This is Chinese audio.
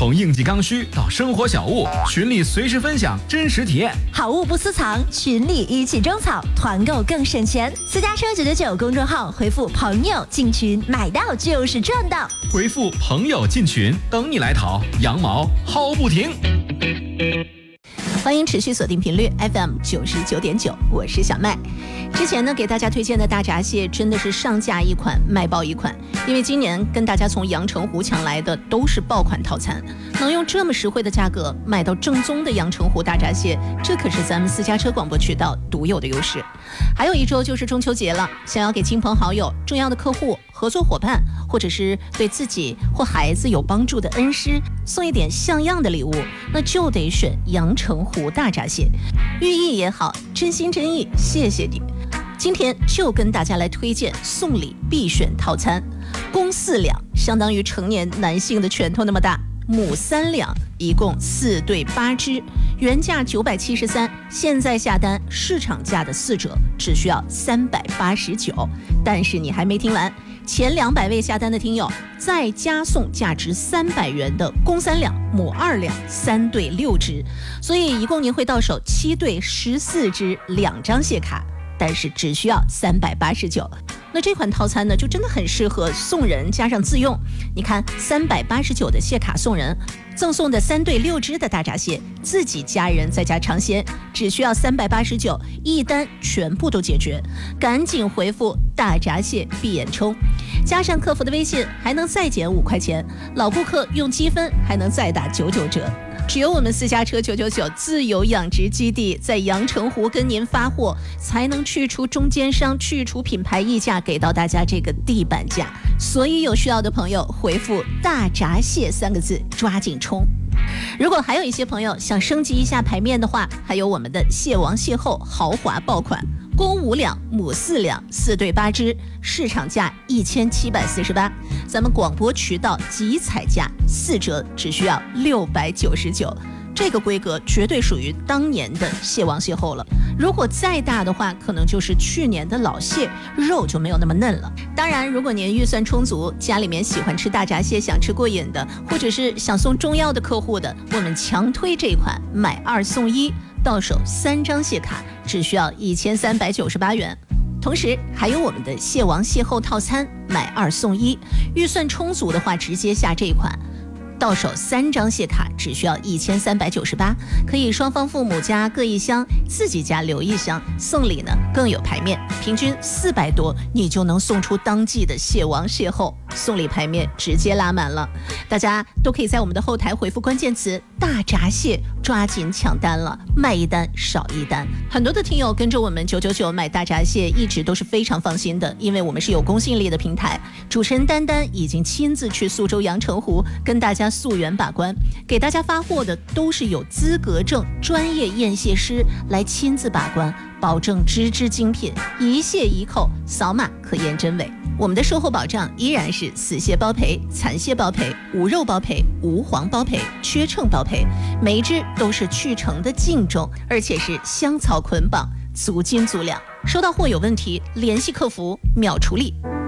从应急刚需到生活小物，群里随时分享真实体验。 好物不私藏，群里一起种草，团购更省钱。私家车999公众号回复朋友进群，买到就是赚到。 回复朋友进群，等你来淘，羊毛薅不停。 欢迎持续锁定频率 FM 99.9，我是小麦。之前呢，给大家推荐的大闸蟹真的是上架一款卖爆一款，因为今年跟大家从阳澄湖抢来的都是爆款套餐，能用这么实惠的价格买到正宗的阳澄湖大闸蟹，这可是咱们私家车广播渠道独有的优势。还有一周就是中秋节了，想要给亲朋好友、重要的客户、合作伙伴，或者是对自己或孩子有帮助的恩师送一点像样的礼物，那就得选阳澄湖大闸蟹，寓意也好，真心真意，谢谢你。今天就跟大家来推荐送礼必选套餐，公4两，相当于成年男性的拳头那么大，母3两，一共4对8只，原价973，现在下单市场价的4折，只需要389。但是你还没听完，前200位下单的听友再加送价值300元的公3两、母2两，3对6只，所以一共您会到手7对14只2张蟹卡，但是只需要389。那这款套餐呢，就真的很适合送人加上自用。你看，389的蟹卡送人，赠送的3对6只的大闸蟹，自己家人在家尝鲜，只需要389，一单全部都解决。赶紧回复大闸蟹闭眼冲，加上客服的微信，还能再减5块钱。老顾客用积分还能再打99折。只有我们私家车999自有养殖基地在阳澄湖跟您发货，才能去除中间商，去除品牌溢价，给到大家这个地板价。所以有需要的朋友回复大闸蟹3个字，抓紧冲。如果还有一些朋友想升级一下排面的话，还有我们的蟹王蟹后豪华爆款，公5两，母4两，4对8只，市场价1748，咱们广播渠道即采价4折，只需要699。这个规格绝对属于当年的蟹王蟹后了，如果再大的话，可能就是去年的老蟹，肉就没有那么嫩了。当然，如果您预算充足，家里面喜欢吃大闸蟹，想吃过瘾的，或者是想送中药的客户的，我们强推这款买2送1，到手3张蟹卡，只需要1398元。同时还有我们的蟹王蟹后套餐，买2送1，预算充足的话，直接下这一款。到手3张蟹卡，只需要1398，可以双方父母家各1箱，自己家留1箱，送礼呢更有排面，平均400多，你就能送出当季的蟹王蟹后，送礼排面直接拉满了。大家都可以在我们的后台回复关键词大闸蟹，抓紧抢单了，卖1单少1单。很多的听友跟着我们999买大闸蟹一直都是非常放心的，因为我们是有公信力的平台，主持人丹丹已经亲自去苏州阳澄湖跟大家溯源把关，给大家发货的都是有资格证专业验蟹师来亲自把关，保证只精品，一蟹一扣，扫码可验真伪。我们的售后保障依然是死蟹包赔、残蟹包赔、无肉包赔、无黄包赔、缺秤包赔，每一只都是去成的净重，而且是香草捆绑，足斤足两。收到货有问题，联系客服秒处理。